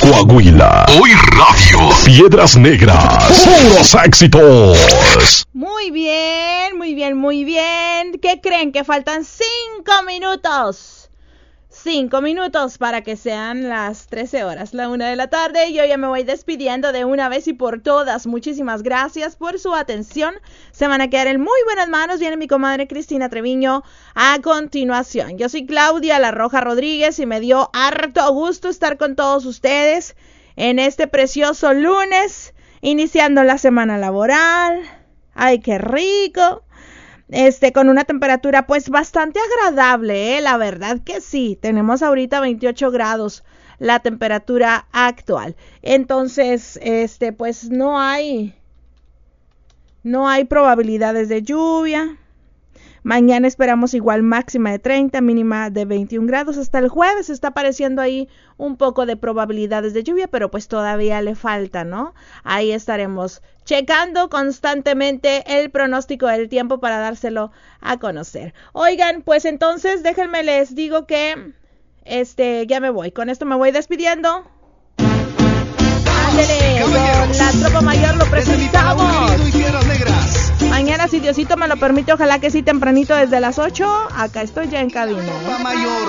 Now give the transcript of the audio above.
Coahuila. Hoy Radio. Piedras Negras. Puros éxitos. Muy bien, muy bien, muy bien. ¿Qué creen? Que faltan 5 minutos. 5 minutos para que sean las 13 horas, la 1 de la tarde. Yo ya me voy despidiendo de una vez y por todas. Muchísimas gracias por su atención. Se van a quedar en muy buenas manos. Viene mi comadre Cristina Treviño a continuación. Yo soy Claudia La Roja Rodríguez y me dio harto gusto estar con todos ustedes en este precioso lunes, iniciando la semana laboral. ¡Ay, qué rico! Con una temperatura pues bastante agradable, la verdad que sí. Tenemos ahorita 28 grados la temperatura actual. Entonces, pues no hay probabilidades de lluvia. Mañana esperamos igual máxima de 30, mínima de 21 grados. Hasta el jueves está apareciendo ahí un poco de probabilidades de lluvia, pero pues todavía le falta, ¿no? Ahí estaremos checando constantemente el pronóstico del tiempo para dárselo a conocer. Oigan, pues entonces déjenme les digo que ya me voy. Con esto me voy despidiendo. Ándele, con la tropa mayor lo presentamos. Mañana, si Diosito me lo permite, ojalá que sí tempranito desde las 8. Acá estoy ya en cabina.